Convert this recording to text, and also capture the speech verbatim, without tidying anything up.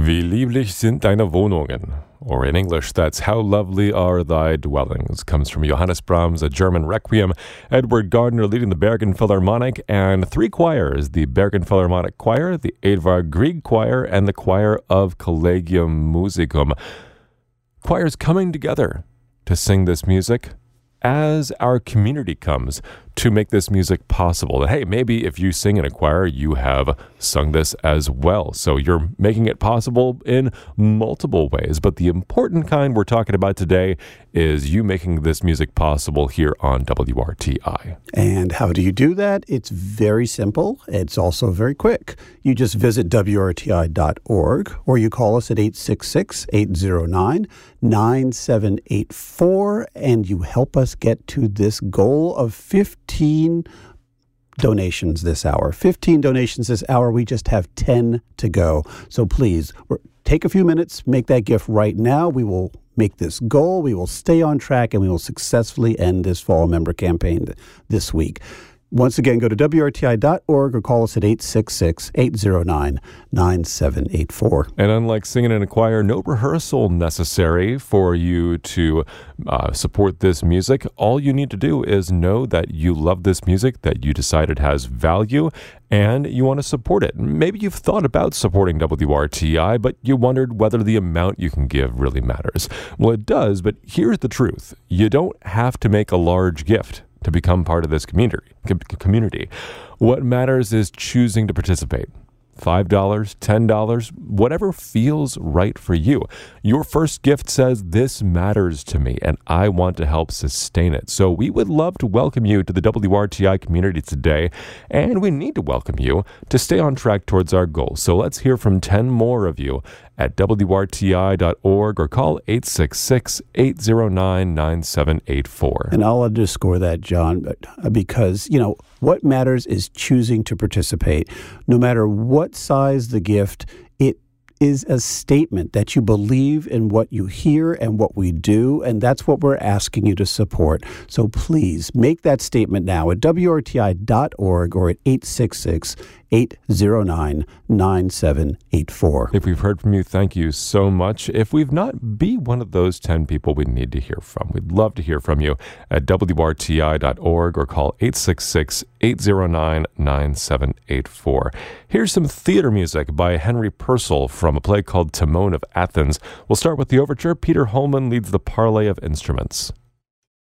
Wie lieblich sind deine Wohnungen. Or in English, that's How Lovely Are Thy Dwellings, comes from Johannes Brahms, a German Requiem, Edward Gardner leading the Bergen Philharmonic, and three choirs, the Bergen Philharmonic Choir, the Edvard Grieg Choir, and the Choir of Collegium Musicum. Choirs coming together to sing this music as our community comes to make this music possible. And hey, maybe if you sing in a choir, you have sung this as well. So you're making it possible in multiple ways. But the important kind we're talking about today is you making this music possible here on W R T I. And how do you do that? It's very simple. It's also very quick. You just visit W R T I dot org or you call us at eight six six, eight zero nine, nine seven eight four and you help us get to this goal of fifteen donations this hour. fifteen donations this hour. We just have ten to go. So please, take a few minutes, make that gift right now. We will make this goal. We will stay on track, and we will successfully end this fall member campaign this week. Once again, go to W R T I dot org or call us at eight six six, eight zero nine, nine seven eight four. And unlike singing in a choir, no rehearsal necessary for you to uh, support this music. All you need to do is know that you love this music, that you decide it has value, and you want to support it. Maybe you've thought about supporting W R T I, but you wondered whether the amount you can give really matters. Well, it does, but here's the truth. You don't have to make a large gift to become part of this community. community. What matters is choosing to participate. five dollars, ten dollars, whatever feels right for you. Your first gift says, this matters to me, and I want to help sustain it. So we would love to welcome you to the W R T I community today, and we need to welcome you to stay on track towards our goal. So let's hear from ten more of you at W R T I dot org or call eight six six, eight zero nine, nine seven eight four. And I'll underscore that, John, because, you know, what matters is choosing to participate. No matter what size the gift, it is a statement that you believe in what you hear and what we do, and that's what we're asking you to support. So please make that statement now at W R T I dot org or at eight six six, eight zero nine, nine seven eight four. If we've heard from you, thank you so much. If we've not, be one of those ten people we need to hear from. We'd love to hear from you at W R T I dot org or call eight six six, eight zero nine, nine seven eight four. Here's some theater music by Henry Purcell from a play called Timon of Athens. We'll start with the overture. Peter Holman leads the parley of instruments.